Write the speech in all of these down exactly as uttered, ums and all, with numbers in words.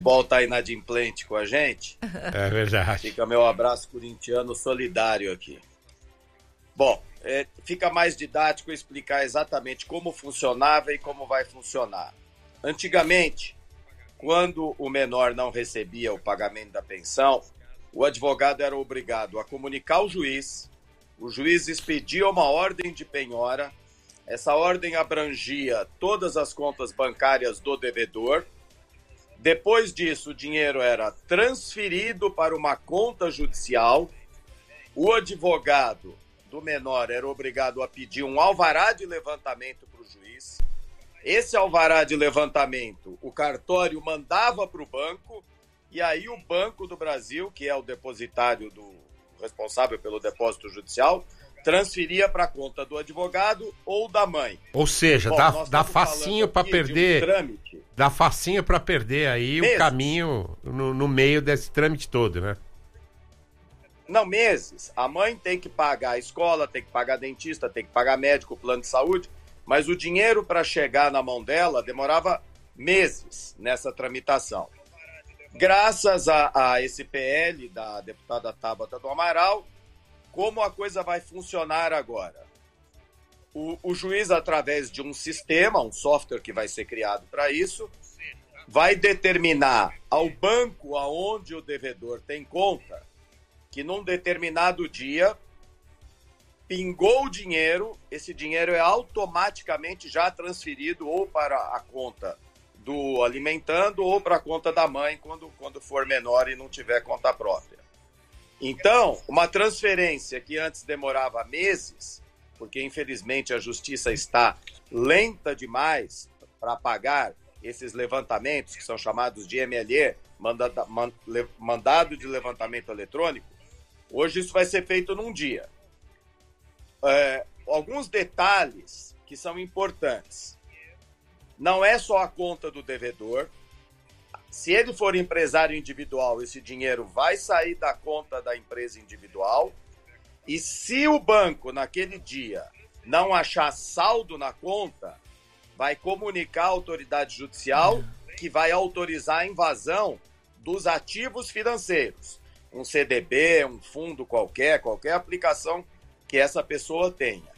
volta inadimplente com a gente. É verdade. Fica meu abraço corintiano solidário aqui. Bom, é, fica mais didático explicar exatamente como funcionava e como vai funcionar. Antigamente, quando o menor não recebia o pagamento da pensão, o advogado era obrigado a comunicar ao juiz, o juiz expedia uma ordem de penhora, essa ordem abrangia todas as contas bancárias do devedor. Depois disso, o dinheiro era transferido para uma conta judicial, o advogado do menor era obrigado a pedir um alvará de levantamento para o juiz. Esse alvará de levantamento, o cartório mandava para o banco, e aí o Banco do Brasil, que é o depositário do responsável pelo depósito judicial, transferia para a conta do advogado ou da mãe. Ou seja, Bom, dá, nós dá estamos facinho falando para aqui perder, de um trâmite. dá facinho para perder aí Meses. o caminho no, no meio desse trâmite todo, né? Não, meses. A mãe tem que pagar a escola, tem que pagar dentista, tem que pagar médico, plano de saúde, mas o dinheiro para chegar na mão dela demorava meses nessa tramitação. Graças a, a esse P L da deputada Tabata do Amaral, como a coisa vai funcionar agora? O, o juiz, através de um sistema, um software que vai ser criado para isso, vai determinar ao banco aonde o devedor tem conta que num determinado dia pingou o dinheiro, esse dinheiro é automaticamente já transferido ou para a conta do alimentando ou para a conta da mãe quando, quando for menor e não tiver conta própria. Então, uma transferência que antes demorava meses, porque infelizmente a justiça está lenta demais para pagar esses levantamentos, que são chamados de M L E, mandado, mandado de levantamento eletrônico, hoje isso vai ser feito num dia. É, alguns detalhes que são importantes. Não é só a conta do devedor. Se ele for empresário individual, esse dinheiro vai sair da conta da empresa individual. E se o banco, naquele dia, não achar saldo na conta, vai comunicar à autoridade judicial que vai autorizar a invasão dos ativos financeiros. Um C D B, um fundo qualquer, qualquer aplicação que essa pessoa tenha.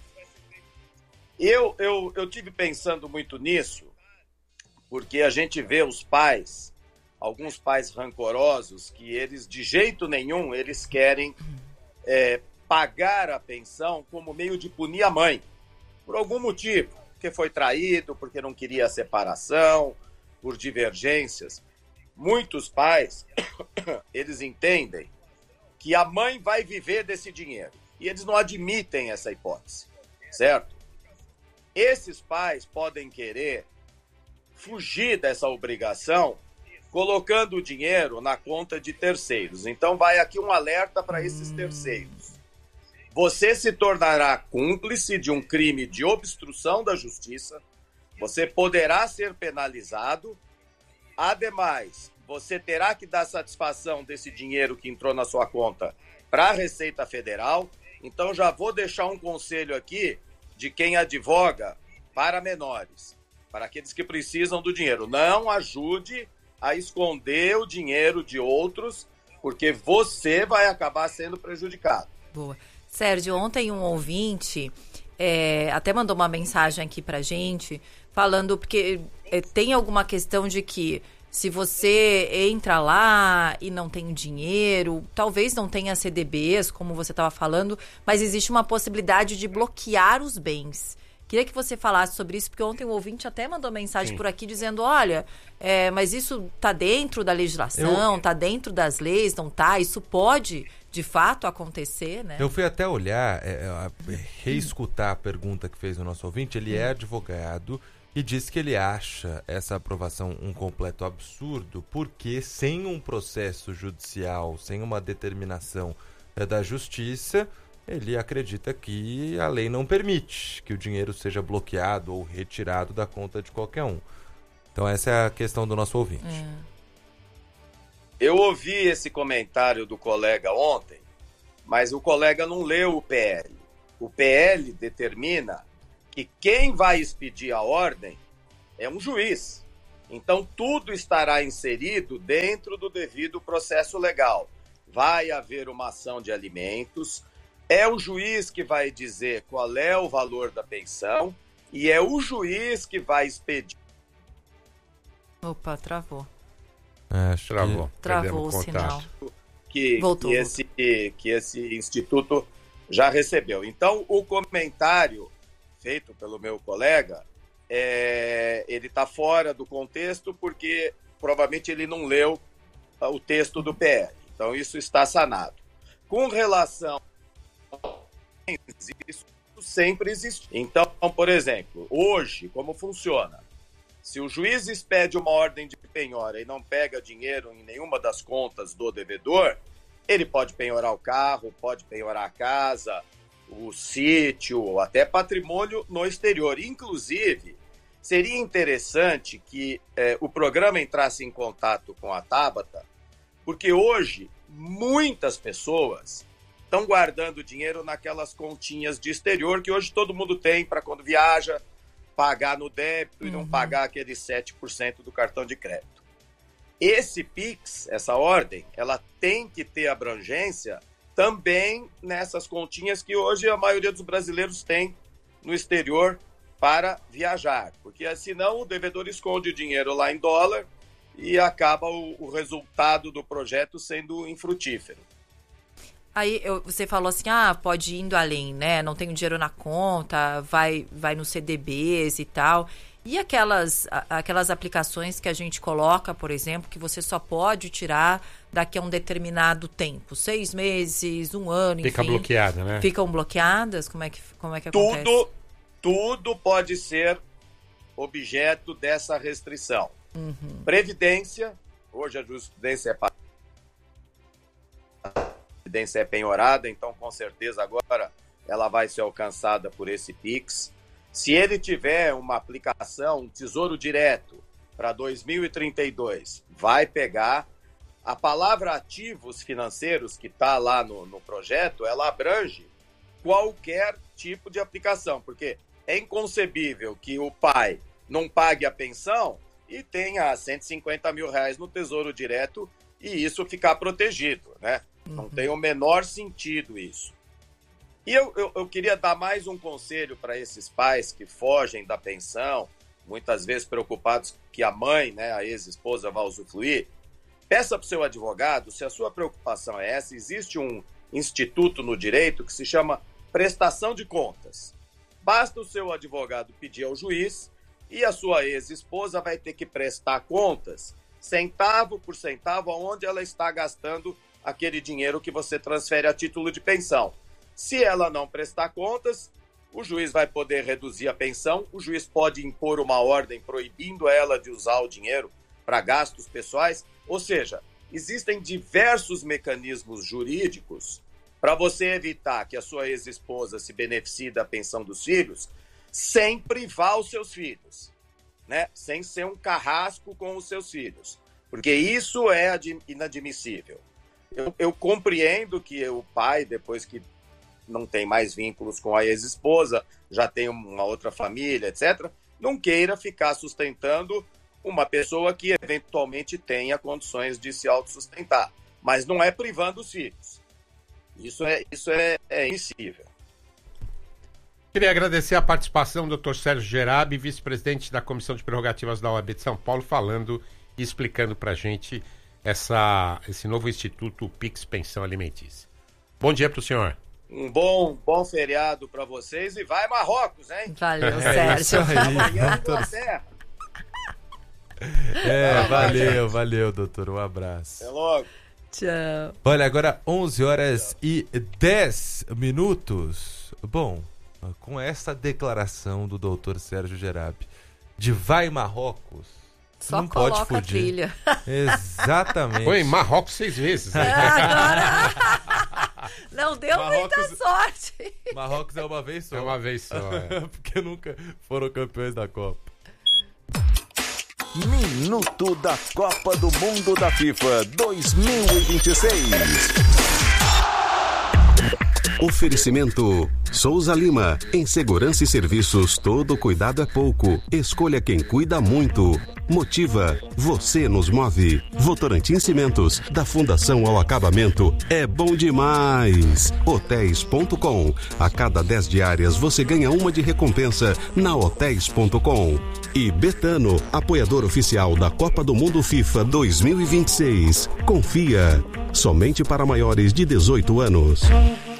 Eu, eu, eu tive pensando muito nisso, porque a gente vê os pais, alguns pais rancorosos, que eles, de jeito nenhum, eles querem é, pagar a pensão como meio de punir a mãe, por algum motivo, porque foi traído, porque não queria a separação, por divergências. Muitos pais, eles entendem que a mãe vai viver desse dinheiro, e eles não admitem essa hipótese, certo? Esses pais podem querer fugir dessa obrigação colocando o dinheiro na conta de terceiros. Então vai aqui um alerta para esses terceiros. Você se tornará cúmplice de um crime de obstrução da justiça, você poderá ser penalizado, ademais, você terá que dar satisfação desse dinheiro que entrou na sua conta para a Receita Federal. Então já vou deixar um conselho aqui de quem advoga para menores, para aqueles que precisam do dinheiro. Não ajude a esconder o dinheiro de outros, porque você vai acabar sendo prejudicado. Boa. Sérgio, ontem um ouvinte é, até mandou uma mensagem aqui pra gente, falando, porque é, tem alguma questão de que se você entra lá e não tem dinheiro, talvez não tenha C D Bs, como você estava falando, mas existe uma possibilidade de bloquear os bens. Queria que você falasse sobre isso, porque ontem o ouvinte até mandou mensagem Sim. por aqui dizendo, olha, é, mas isso está dentro da legislação, está Eu... dentro das leis, não está? Isso pode, de fato, acontecer, né? Eu fui até olhar, é, é, reescutar a pergunta que fez o nosso ouvinte. Ele é advogado e diz que ele acha essa aprovação um completo absurdo, porque sem um processo judicial, sem uma determinação é, da justiça, ele acredita que a lei não permite que o dinheiro seja bloqueado ou retirado da conta de qualquer um. Então essa é a questão do nosso ouvinte. É. Eu ouvi esse comentário do colega ontem, mas o colega não leu o P L. O P L determina que quem vai expedir a ordem é um juiz. Então, tudo estará inserido dentro do devido processo legal. Vai haver uma ação de alimentos, é o juiz que vai dizer qual é o valor da pensão e é o juiz que vai expedir. Opa, travou. Acho Travou. que... Travou o Perdemos sinal. contato. Que, Voltou, que, esse, que esse instituto já recebeu. Então, o comentário feito pelo meu colega, é, ele está fora do contexto porque provavelmente ele não leu o texto do P L. Então, isso está sanado. Com relação a isso sempre existiu. Então, por exemplo, hoje, como funciona? Se o juiz expede uma ordem de penhora e não pega dinheiro em nenhuma das contas do devedor, ele pode penhorar o carro, pode penhorar a casa, o sítio, até patrimônio no exterior. Inclusive, seria interessante que eh, o programa entrasse em contato com a Tabata, porque hoje muitas pessoas estão guardando dinheiro naquelas continhas de exterior que hoje todo mundo tem para quando viaja, pagar no débito e não Uhum. pagar aqueles sete por cento do cartão de crédito. Esse Pix, essa ordem, ela tem que ter abrangência também nessas continhas que hoje a maioria dos brasileiros tem no exterior para viajar, porque senão o devedor esconde o dinheiro lá em dólar e acaba o, o resultado do projeto sendo infrutífero. Aí eu, você falou assim, ah, pode ir indo além, né? Não tenho dinheiro na conta, vai, vai nos C D Bs e tal. E aquelas, a- aquelas aplicações que a gente coloca, por exemplo, que você só pode tirar daqui a um determinado tempo, seis meses, um ano, enfim. Fica bloqueada, né? Ficam bloqueadas? Como é que, como é que acontece? Tudo, tudo pode ser objeto dessa restrição. Uhum. Previdência, hoje a jurisprudência é pa- a previdência é penhorada, então com certeza agora ela vai ser alcançada por esse Pix. Se ele tiver uma aplicação, um tesouro direto para dois mil e trinta e dois, vai pegar. A palavra ativos financeiros que está lá no, no projeto, ela abrange qualquer tipo de aplicação, porque é inconcebível que o pai não pague a pensão e tenha cento e cinquenta mil reais no tesouro direto e isso ficar protegido, né? Não tem o menor sentido isso. E eu, eu, eu queria dar mais um conselho para esses pais que fogem da pensão, muitas vezes preocupados que a mãe, né, a ex-esposa, vai usufruir. Peça para o seu advogado, se a sua preocupação é essa, existe um instituto no direito que se chama prestação de contas. Basta o seu advogado pedir ao juiz e a sua ex-esposa vai ter que prestar contas, centavo por centavo, aonde ela está gastando aquele dinheiro que você transfere a título de pensão. Se ela não prestar contas, o juiz vai poder reduzir a pensão, o juiz pode impor uma ordem proibindo ela de usar o dinheiro para gastos pessoais. Ou seja, existem diversos mecanismos jurídicos para você evitar que a sua ex-esposa se beneficie da pensão dos filhos sem privar os seus filhos, né? Sem ser um carrasco com os seus filhos, porque isso é ad- inadmissível. Eu, eu compreendo que o pai, depois que não tem mais vínculos com a ex-esposa, já tem uma outra família, etcétera, não queira ficar sustentando uma pessoa que eventualmente tenha condições de se autossustentar. Mas não é privando os filhos. Isso é, isso é, é impossível. Queria agradecer a participação do doutor Sérgio Gerabi, vice-presidente da Comissão de Prerrogativas da O A B de São Paulo, falando e explicando para a gente essa, esse novo instituto Pix Pensão Alimentícia. Bom dia para o senhor. Um bom, bom feriado para vocês e vai Marrocos, hein? Valeu, É isso Sérgio. aí. Amanhã Inglaterra. É, valeu, valeu, doutor. Um abraço. Até logo. Tchau. Olha, agora onze horas e dez minutos. Bom, com essa declaração do doutor Sérgio Gerabi de vai Marrocos, Só não pode coloca a fugir. trilha. Exatamente. Foi em Marrocos seis vezes. Né? Agora... Não deu muita Marrocos- sorte. Marrocos é uma vez só. É uma vez só. É. Porque nunca foram campeões da Copa. Minuto da Copa do Mundo da FIFA dois mil e vinte e seis. Oferecimento Souza Lima. Em segurança e serviços, todo cuidado é pouco. Escolha quem cuida muito. Motiva. Você nos move. Votorantim Cimentos. Da fundação ao acabamento. É bom demais. hotéis ponto com. A cada dez diárias você ganha uma de recompensa na hotéis ponto com. E Betano, apoiador oficial da Copa do Mundo FIFA dois mil e vinte e seis. Confia. Somente para maiores de dezoito anos.